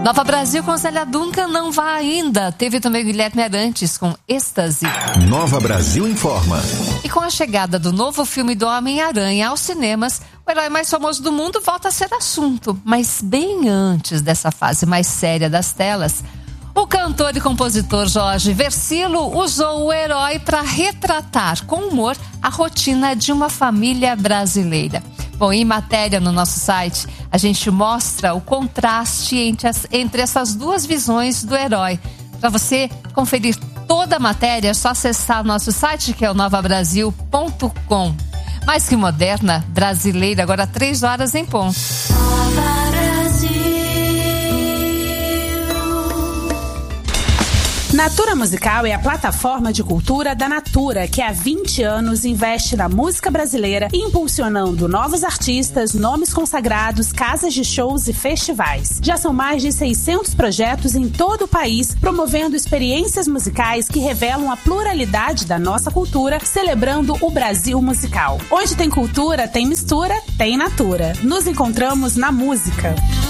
Nova Brasil com Zélia Duncan, Não Vá Ainda. Teve também Guilherme Arantes com Êxtase. Nova Brasil informa. E com a chegada do novo filme do Homem-Aranha aos cinemas, o herói mais famoso do mundo volta a ser assunto. Mas bem antes dessa fase mais séria das telas, o cantor e compositor Jorge Versilo usou o herói para retratar com humor a rotina de uma família brasileira. Bom, em matéria no nosso site, a gente mostra o contraste entre essas duas visões do herói. Para você conferir toda a matéria, é só acessar nosso site, que é o novabrasil.com. Mais que moderna, brasileira, agora 3 horas em ponto. Natura Musical é a plataforma de cultura da Natura, que há 20 anos investe na música brasileira, impulsionando novos artistas, nomes consagrados, casas de shows e festivais. Já são mais de 600 projetos em todo o país, promovendo experiências musicais que revelam a pluralidade da nossa cultura, celebrando o Brasil musical. Onde tem cultura, tem mistura, tem Natura. Nos encontramos na música.